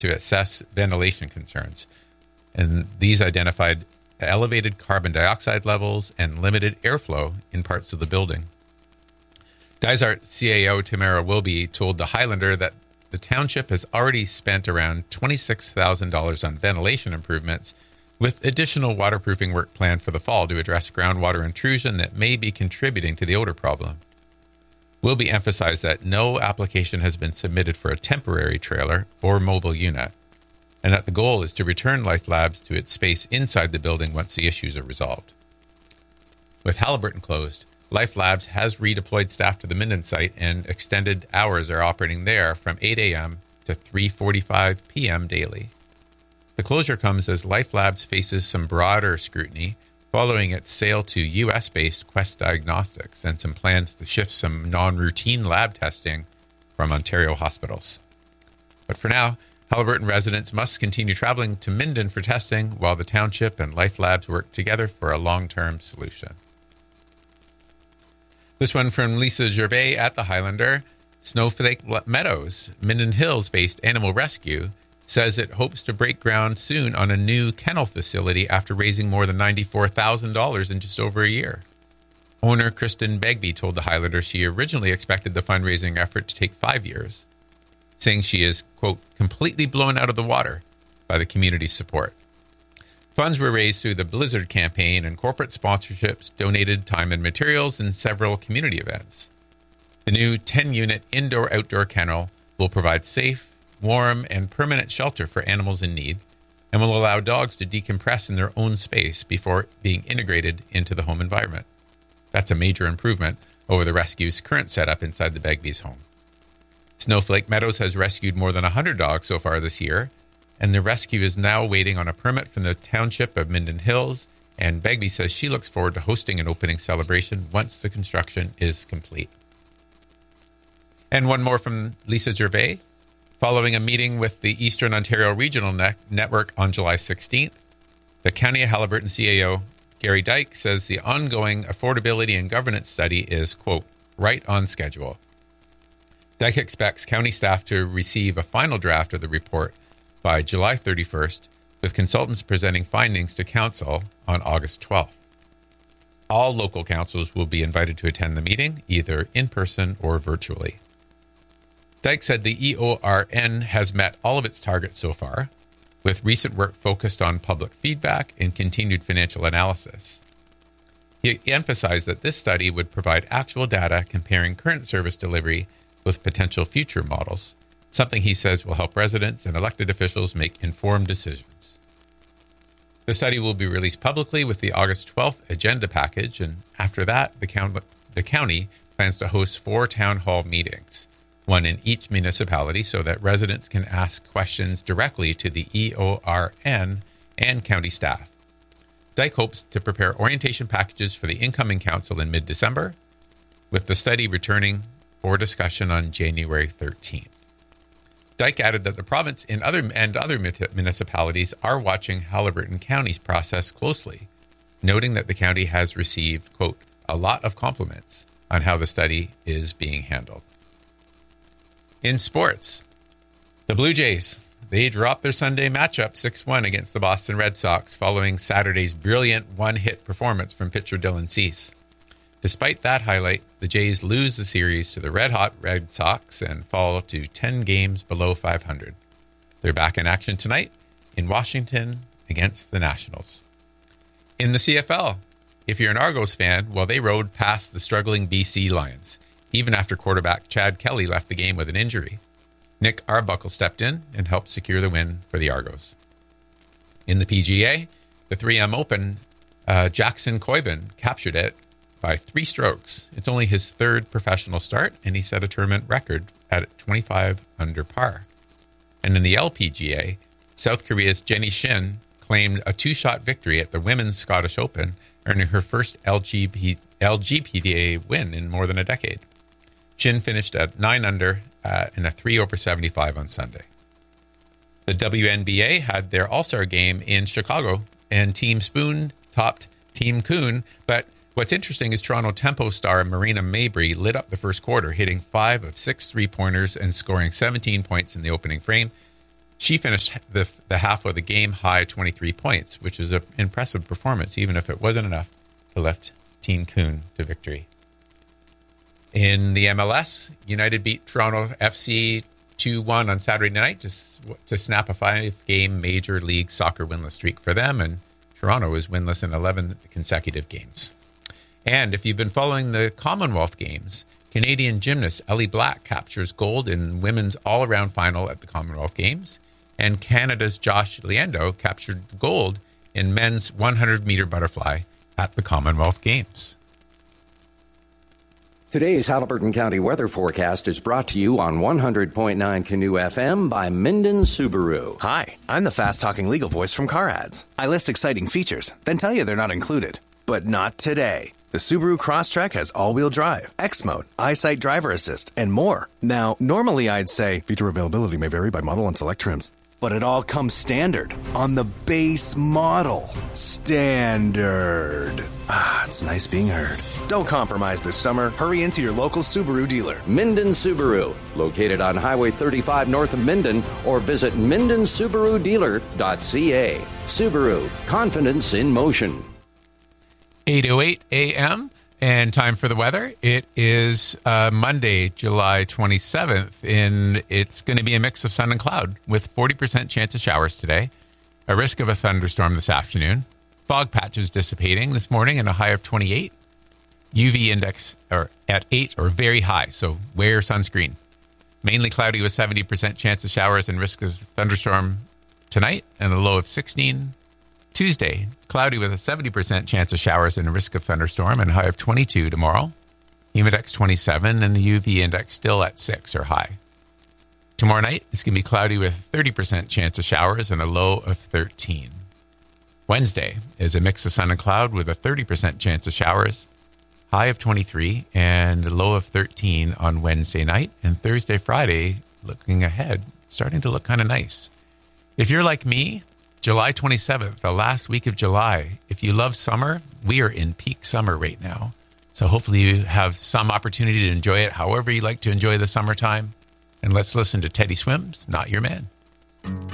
to assess ventilation concerns. And these identified elevated carbon dioxide levels and limited airflow in parts of the building. Dysart CAO Tamara Wilby told the Highlander that the township has already spent around $26,000 on ventilation improvements, with additional waterproofing work planned for the fall to address groundwater intrusion that may be contributing to the odor problem. Wilby emphasized that no application has been submitted for a temporary trailer or mobile unit, and that the goal is to return Life Labs to its space inside the building once the issues are resolved. With Haliburton closed, Life Labs has redeployed staff to the Minden site, and extended hours are operating there from 8 a.m. to 3:45 p.m. daily. The closure comes as Life Labs faces some broader scrutiny following its sale to U.S.-based Quest Diagnostics and some plans to shift some non-routine lab testing from Ontario hospitals. But for now, Haliburton residents must continue traveling to Minden for testing while the township and Life Labs work together for a long-term solution. This one from Lisa Gervais at the Highlander. Snowflake Meadows, Minden Hills-based animal rescue, says it hopes to break ground soon on a new kennel facility after raising more than $94,000 in just over a year. Owner Kristen Begbie told the Highlander she originally expected the fundraising effort to take 5 years, saying she is, quote, completely blown out of the water by the community's support. Funds were raised through the Blizzard campaign, and corporate sponsorships donated time and materials in several community events. The new 10-unit indoor-outdoor kennel will provide safe, warm, and permanent shelter for animals in need, and will allow dogs to decompress in their own space before being integrated into the home environment. That's a major improvement over the rescue's current setup inside the Begbies' home. Snowflake Meadows has rescued more than 100 dogs so far this year, and the rescue is now waiting on a permit from the township of Minden Hills, and Begbie says she looks forward to hosting an opening celebration once the construction is complete. And one more from Lisa Gervais. Following a meeting with the Eastern Ontario Regional Network on July 16th, the County of Haliburton CAO, Gary Dyke, says the ongoing affordability and governance study is, quote, right on schedule. Dyke expects county staff to receive a final draft of the report by July 31st, with consultants presenting findings to Council on August 12th. All local councils will be invited to attend the meeting, either in person or virtually. Dyke said the EORN has met all of its targets so far, with recent work focused on public feedback and continued financial analysis. He emphasized that this study would provide actual data comparing current service delivery with potential future models, something he says will help residents and elected officials make informed decisions. The study will be released publicly with the August 12th agenda package, and after that, the county plans to host 4 town hall meetings, one in each municipality, so that residents can ask questions directly to the EORN and county staff. Dyke hopes to prepare orientation packages for the incoming council in mid-December, with the study returning for discussion on January 13th. Dyke added that the province and other municipalities are watching Haliburton County's process closely, noting that the county has received, quote, a lot of compliments on how the study is being handled. In sports, the Blue Jays, they dropped their Sunday matchup 6-1 against the Boston Red Sox following Saturday's brilliant one-hit performance from pitcher Dylan Cease. Despite that highlight, the Jays lose the series to the red-hot Red Sox and fall to 10 games below 500. They're back in action tonight in Washington against the Nationals. In the CFL, if you're an Argos fan, well, they rode past the struggling BC Lions, even after quarterback Chad Kelly left the game with an injury. Nick Arbuckle stepped in and helped secure the win for the Argos. In the PGA, the 3M Open, Jackson Coyban captured it by 3 strokes. It's only his 3rd professional start, and he set a tournament record at 25 under par. And in the LPGA, South Korea's Jenny Shin claimed a 2-shot victory at the Women's Scottish Open, earning her first LGPDA win in more than a decade. Shin finished at 9 under in a 3 over 75 on Sunday. The WNBA had their All-Star game in Chicago, and Team Spoon topped Team Kuhn, but what's interesting is Toronto Tempo star Marina Mabrey lit up the first quarter, hitting 5 of 6 3-pointers and scoring 17 points in the opening frame. She finished the half of the game high 23 points, which is an impressive performance, even if it wasn't enough to lift Team Kuhn to victory. In the MLS, United beat Toronto FC 2-1 on Saturday night to snap a 5-game Major League Soccer winless streak for them, and Toronto is winless in 11 consecutive games. And if you've been following the Commonwealth Games, Canadian gymnast Ellie Black captures gold in women's all-around final at the Commonwealth Games, and Canada's Josh Liendo captured gold in men's 100-meter butterfly at the Commonwealth Games. Today's Haliburton County weather forecast is brought to you on 100.9 Canoe FM by Minden Subaru. Hi, I'm the fast-talking legal voice from Car Ads. I list exciting features, then tell you they're not included. But not today. The Subaru Crosstrek has all-wheel drive, X-Mode, EyeSight driver assist, and more. Now, normally I'd say feature availability may vary by model and select trims. But it all comes standard on the base model. Standard. It's nice being heard. Don't compromise this summer. Hurry into your local Subaru dealer. Minden Subaru, located on Highway 35 north of Minden, or visit mindensubarudealer.ca. Subaru, confidence in motion. 8:08 a.m. and time for the weather. It is Monday, July 27th, and it's going to be a mix of sun and cloud with 40% chance of showers today, a risk of a thunderstorm this afternoon, fog patches dissipating this morning, and a high of 28. UV index at 8 or very high, so wear sunscreen. Mainly cloudy with 70% chance of showers and risk of thunderstorm tonight, and a low of 16. Tuesday, cloudy with a 70% chance of showers and a risk of thunderstorm, and a high of 22 tomorrow. Humidex 27, and the UV index still at 6 or high. Tomorrow night, it's going to be cloudy with a 30% chance of showers and a low of 13. Wednesday is a mix of sun and cloud with a 30% chance of showers, high of 23, and a low of 13 on Wednesday night. And Thursday, Friday, looking ahead, starting to look kind of nice. If you're like me, July 27th, the last week of July. If you love summer, we are in peak summer right now. So hopefully you have some opportunity to enjoy it however you like to enjoy the summertime. And let's listen to Teddy Swims, Not Your Man.